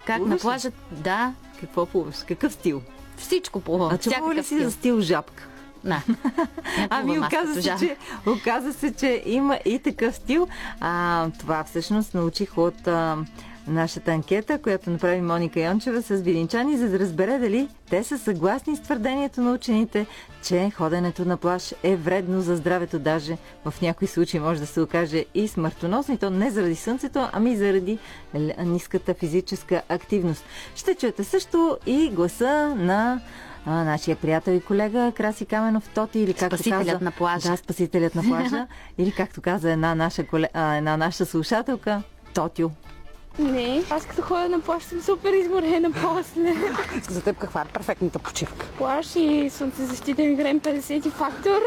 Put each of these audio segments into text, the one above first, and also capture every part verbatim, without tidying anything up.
Как Плуваш на ли? плажа? Да. Какво плуваш? Какъв стил? Всичко плувам. А чувала ли си за стил жабка? Да. Ами оказа се, че, оказа се, че има и такъв стил. А, това всъщност научих от а, нашата анкета, която направи Моника Йончева с видинчани, за да разбере дали те са съгласни с твърдението на учените, че ходенето на плаж е вредно за здравето, даже в някои случаи може да се окаже и смъртоносно, и то не заради слънцето, ами заради ниската физическа активност. Ще чуете също и гласа на А, нашия приятел и колега Краси Каменов Тоти, или както Спасителят каза, на плажа. Да, спасителят на плажа. Или както каза една наша, коле... а, една наша слушателка, Тотю. Не, аз като ходя на плаж съм супер изморена после. За теб каква е перфектната почивка? Плаж и слънцезащитен крем петдесет фактор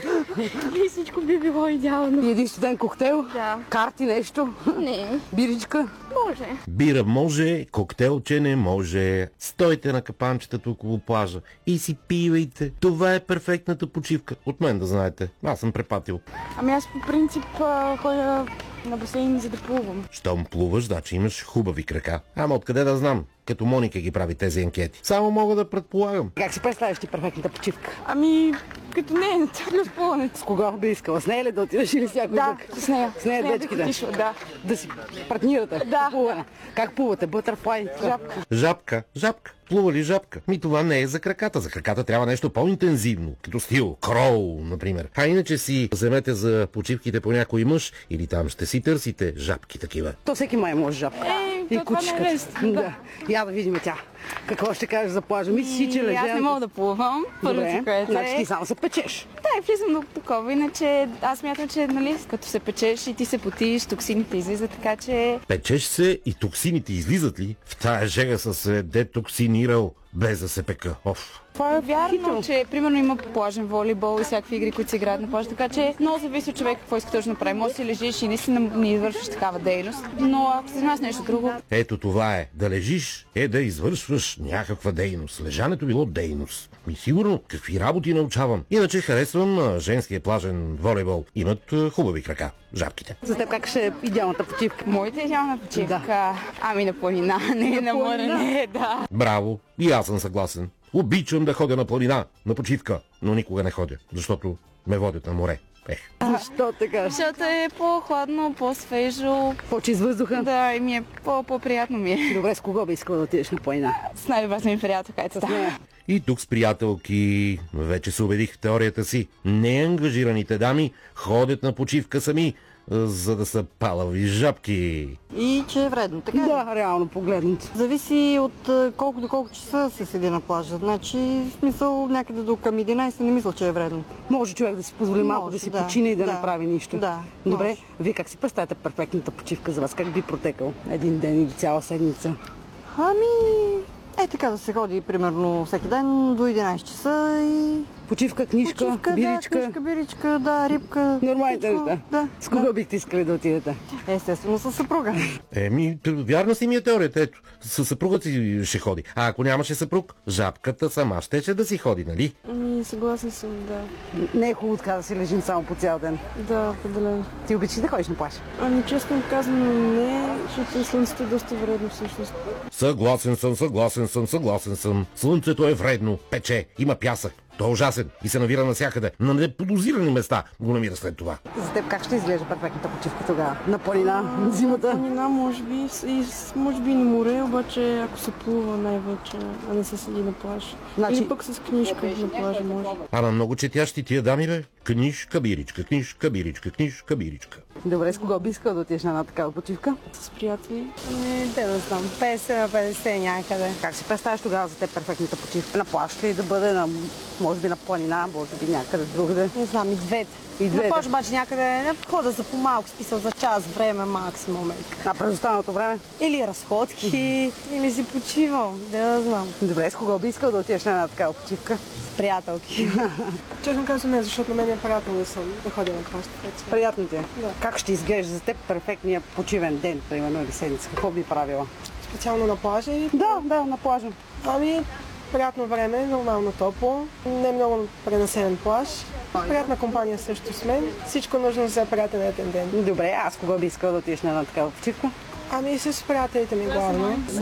и всичко би било идеално. И един студен коктейл? Да. Карти нещо? Не, Биричка? може. Бира може, коктейлче не може. Стойте на капанчетата около плажа и си пивайте. Това е перфектната почивка. От мен да знаете. Аз съм препатил. Ами аз по принцип а, ходя на басейн, за да плувам. Щом плуваш, значи имаш хубави крака. Ама откъде да знам? Като Моника ги прави тези анкети. Само мога да предполагам. Как си представяш ти перфектната почивка? Ами, като не е на цяло плуването. С кого би искала? С нея ли да отидеш или с някой Да, друг? с нея. С нея дечките? бих отишла, да. Да си партнирате? Да. Плуване. Как плувате? Бътърфлай? Жабка. Жабка, жабка. Плува ли жабка? Ми това не е за краката. За краката трябва нещо по-интензивно. Като стил кроу, например. А иначе си вземете за почивките по някой мъж или там ще си търсите жабки такива. То всеки май може жабка. Е, И то това не е кучката. лесно, да. Да. Я да видим тя. Какво ще кажеш за плажа? Мисли си, че И лежа. аз не мога да плувам. Първото, Добре. което Значи е... ти само се печеш. Да, и влизам до такова. Иначе аз мятам, че нали, като се печеш и ти се потиш, токсините излизат, така че... Печеш се и токсините излизат ли? В тая жега съм се детоксинирал без да се пека. Оф. Това е вярно, хитро. че примерно има плажен волейбол и всякакви игри, които се играят на плаж, така че много зависи от човек какво иска точно да направи. Може да си лежиш и наистина не извършваш такава дейност, но ако се занимаваш с нещо друго, Ето това е. Да лежиш е да извършваш някаква дейност. Лежането било дейност. И сигурно какви работи научавам. Иначе харесвам а, женския плажен волейбол. Имат а, хубави крака. Жабките. За теб как ще е идеалната почивка? моята идеална почивка, Да. ами на планина, не на, море, планина? не, да. Браво. И аз съм съгласен. Обичам да ходя на планина, на почивка, но никога не ходя, защото ме водят на море. Ех. Защо така? Защото е по-хладно, по-свежо, По-чист въздуха? да, и ми е по- по-приятно ми е. Добре, с кого би искала да отидеш на планина? С най-добрата ми приятелка, ето С така. нея. И тук с приятелки вече се убедих в теорията си. Неангажираните дами ходят на почивка сами, а, за да са палави жабки. И че е вредно, така ли? Да, реално погледнато. Зависи от е, колко до колко часа се седи на плажа. Значи, в смисъл, някъде до към единайсет не мисля, че е вредно. Може човек да си позволи малко Може, да си да, почине и да, да, направи нищо. да, Добре, може. вие как си представяте перфектната почивка за вас? Как би протекал един ден или цяла седмица? Ами, е така да се ходи примерно всеки ден до единайсет часа и... Почивка, книжка, Почивка, биричка. Да, книжка, биричка, да, рибка. Нормалните всичко, неща. Да. С кого бихте искали да отидете? Естествено със съпруга. Еми, т- вярна си ми е теорията, ето. Със съпругът си ще ходи. А ако нямаше съпруг, жабката сама щеше да си ходи, нали? Ами, съгласен съм, да. Не е хубаво така да си лежим само по цял ден. Да, определено. Ти обичаш да ходиш на плаж? Ами, честно казвам, не, защото слънцето е доста вредно всъщност. Съгласен съм, съгласен съм, съгласен съм. Слънцето е вредно, пече, има пясък. Той е ужасен и се навира навсякъде. На неподозирани места го намира след това. За теб как ще изглежда перфектната почивка тогава? На планина, зимата? Планина, може би, и с- може би и на море, обаче ако се плува най-вече, а не се седи на плаж. Значи- Или пък с книжка на плажа може. А на много четящи тия дами, бе. Книжка, биричка, книжка, биричка, книжка, биричка. Добре, с кого би искал да отидеш на една такава почивка? С приятели. Не, те да знам. петдесет на петдесет някъде. Как си представяш тогава за теб перфектната почивка? На плаж ли да бъде, на, може би на планина, може би някъде другаде? Не знам, и двете. И двете. На плаж обаче някъде не хода за по-малко, списал за час време максимум. А през останалото време? Или разходки, или си почивал, да знам. Добре, с кого би искал да отидеш на една такава почивка? С приятелки. Честно казвам не, защото на мен е приятел да съм да ходя на плаж. Приятно ти е. Да. Как ще изглежда за теб перфектния почивен ден, примерно, или седмица? Какво би правила? Специално на плажа и Да, да, на плажа. ами приятно време, нормално топло, не много пренаселен плаж, приятна компания също с мен, всичко нужно за приятен ден. Добре, аз кого би искал да отидеш на една такава почивка? Ами с приятелите ми главно.